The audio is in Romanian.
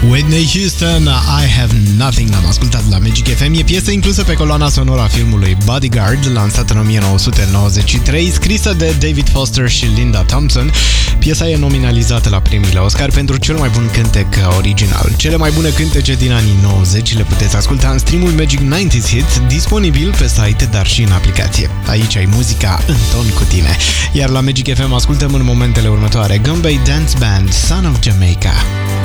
Whitney Houston, I Have Nothing, am ascultat la Magic FM. E piesă inclusă pe coloana sonoră a filmului Bodyguard, lansat în 1993, scrisă de David Foster și Linda Thompson. Piesa e nominalizată la premiile Oscar pentru cel mai bun cântec original. Cele mai bune cântece din anii 90 le puteți asculta în streamul Magic 90s Hits, disponibil pe site, dar și în aplicație. Aici ai muzica în ton cu tine. Iar la Magic FM ascultăm în momentele următoare Gumbay Dance Band, Son of Jamaica.